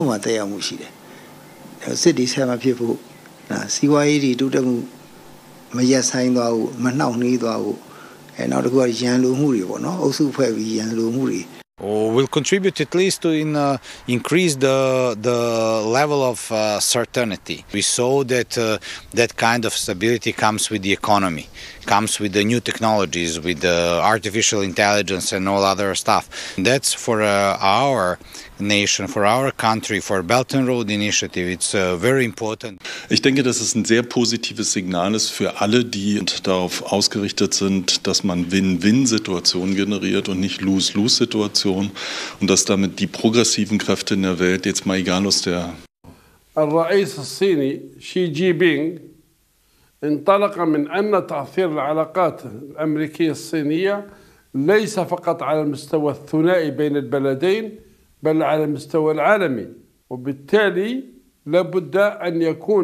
မှာတက်ရောက်မှုရှိတယ်။စစ်တီဆက်မဖြစ်ဖို့စီးပွားရေးတွေတိုးတက်မှုမရက်ဆိုင်သွားဘူးမနှောင့်နှေးသွားဘူးနောက်တစ်ခုကရန်လိုမှုတွေပေါ့နော်အုပ်စုဖွဲ့ပြီးရန်လိုမှုတွေ will contribute at least to increase the level of certainty. We saw that that kind of stability comes with the economy, comes with the new technologies, with the artificial intelligence and all other stuff. That's for our nation, for our country, for Belt and Road Initiative. It's very important. Ich denke, dass es ein sehr positives Signal ist für alle, die darauf ausgerichtet sind, dass man Win-Win-Situationen generiert und nicht Lose-Lose-Situationen und dass damit die progressiven Kräfte in der Welt, jetzt mal egal aus der الرئيس الصيني شي جي بينغ انطلق من أن تأثير العلاقات الأمريكية الصينية ليس فقط على المستوى الثنائي بين البلدين بل على المستوى العالمي وبالتالي لابد أن يكون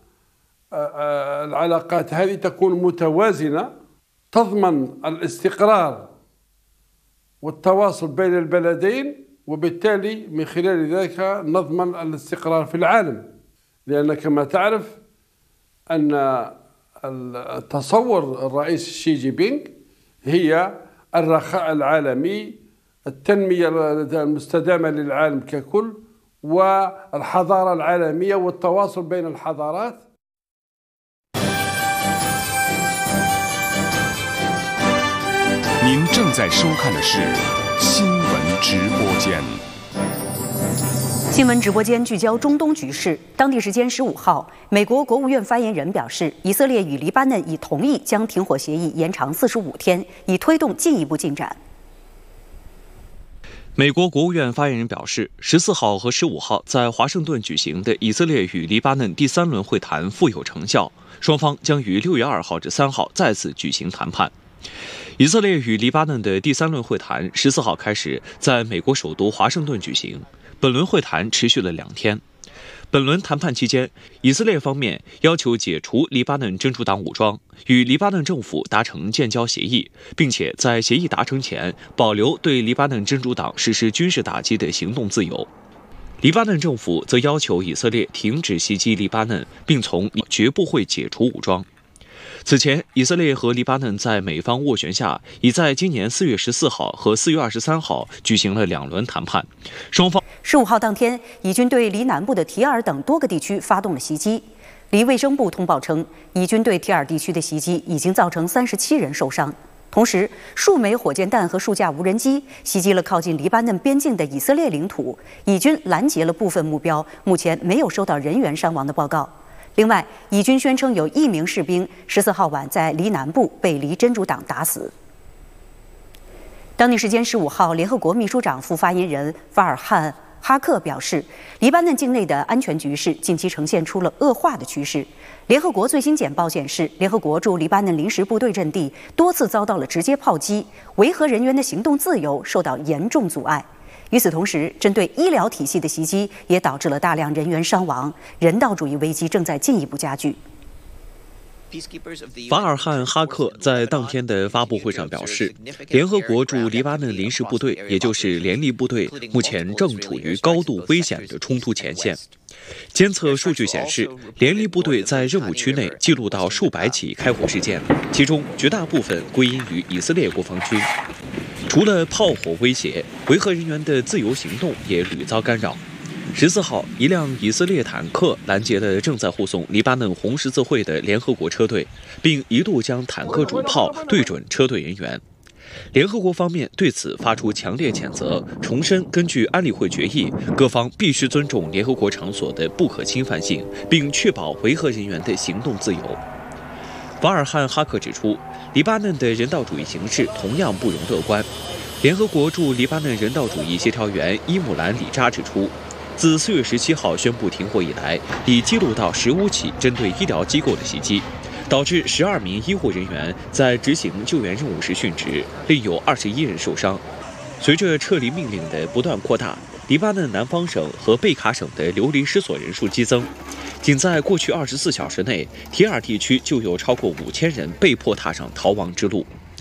العلاقات هذه تكون متوازنة تضمن الاستقرار والتواصل بين البلدين وبالتالي من خلال ذلك نضمن الاستقرار في العالم لأن كما تعرف أن تصور الرئيس شي جي بينغ هي الرخاء العالمي التنمية المستدامة للعالم ككل والحضارة العالمية والتواصل بين الحضارات 您正在收看的是新闻直播间。 新闻直播间聚焦中东局势。当地时间15号，美国国务院发言人表示，以色列与黎巴嫩已同意将停火协议延长45天，以推动进一步进展。 美国国务院发言人表示，14号和15号在华盛顿举行的以色列与黎巴嫩第3轮会谈富有成效，双方将于6月2号至3号再次举行谈判。以色列与黎巴嫩的第3轮会谈14号开始在美国首都华盛顿举行，本轮会谈持续了2天。本轮谈判期间，以色列方面要求解除黎巴嫩真主党武装，与黎巴嫩政府达成建交协议，并且在协议达成前保留对黎巴嫩真主党实施军事打击的行动自由。黎巴嫩政府则要求以色列停止袭击黎巴嫩，并从绝不会解除武装。此前，以色列和黎巴嫩在美方斡旋下，已在今年4月14号和4月23号举行了2轮谈判。双方 15号当天，以军对黎南部的提尔等多个地区发动了袭击。黎卫生部通报称，以军对提尔地区的袭击已经造成37人受伤。同时，数枚火箭弹和数架无人机袭击了靠近黎巴嫩边境的以色列领土，以军拦截了部分目标，目前没有收到人员伤亡的报告。另外，以军宣称有1名士兵14号晚在黎南部被黎真主党打死。当地时间15号，联合国秘书长副发言人法尔汉·哈克表示，黎巴嫩境内的安全局势近期呈现出了恶化的趋势。联合国最新简报显示，联合国驻黎巴嫩临时部队阵地多次遭到了直接炮击，维和人员的行动自由受到严重阻碍。与此同时，针对医疗体系的袭击也导致了大量人员伤亡，人道主义危机正在进一步加剧。 法尔汉·哈克在当天的发布会上表示，联合国驻黎巴嫩临时部队，也就是联黎部队，目前正处于高度危险的冲突前线。监测数据显示，联黎部队在任务区内记录到数百起开火事件，其中绝大部分归因于以色列国防军。除了炮火威胁，维和人员的自由行动也屡遭干扰。14号，一辆以色列坦克拦截了正在护送黎巴嫩红十字会的联合国车队，并一度将坦克主炮对准车队人员。联合国方面对此发出强烈谴责，重申根据安理会决议，各方必须尊重联合国场所的不可侵犯性，并确保维和人员的行动自由。法尔汉·哈克指出，黎巴嫩的人道主义形势同样不容乐观。联合国驻黎巴嫩人道主义协调员伊姆兰·里扎指出，自4月17号宣布停火以来，已记录到15起针对医疗机构的袭击，导致12名医护人员在执行救援任务时殉职，另有21人受伤。随着撤离命令的不断扩大，黎巴嫩南方省和贝卡省的流离失所人数激增。仅在过去24小时内，提尔地区就有超过5000人被迫踏上逃亡之路。